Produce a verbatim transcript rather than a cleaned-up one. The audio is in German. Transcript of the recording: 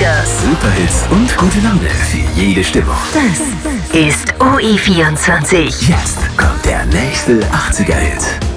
Classics, Superhits und gute Laune für jede Stimmung. das ist O E vierundzwanzig. Jetzt kommt der nächste achtziger-Hit.